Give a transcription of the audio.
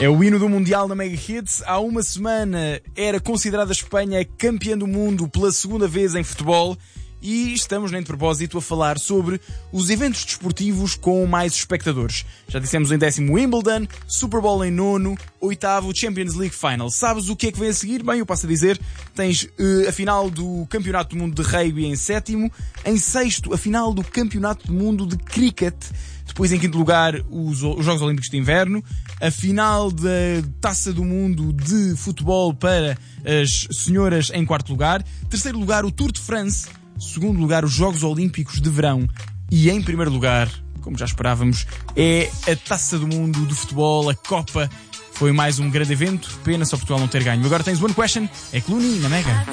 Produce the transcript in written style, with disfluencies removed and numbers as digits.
É o hino do Mundial na Mega Hits. Há uma semana era considerada a Espanha campeã do mundo pela segunda vez em futebol e estamos, nem de propósito, a falar sobre os eventos desportivos com mais espectadores. Já dissemos em 10º Wimbledon, Super Bowl em 9º, 8º Champions League Final. Sabes o que é que vem a seguir? Bem, eu passo a dizer, tens a final do Campeonato do Mundo de Rugby em 7º, em 6º a final do Campeonato do Mundo de Cricket. Depois, em 5º lugar, os Jogos Olímpicos de Inverno, a final da Taça do Mundo de Futebol para as senhoras em 4º lugar, 3º lugar o Tour de France, 2º lugar os Jogos Olímpicos de Verão e em 1º lugar, como já esperávamos, é a Taça do Mundo de Futebol, a Copa. Foi mais um grande evento, pena só Portugal não ter ganho. Agora tens One Question, é Clooney na Mega.